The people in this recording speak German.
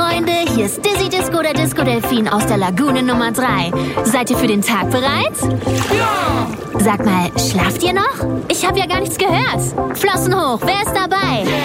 Freunde, hier ist Dizzy Disco, der Disco-Delfin aus der Lagune Nummer 3. Seid ihr für den Tag bereit? Ja! Sag mal, schlaft ihr noch? Ich habe ja gar nichts gehört. Flossen hoch, wer ist dabei?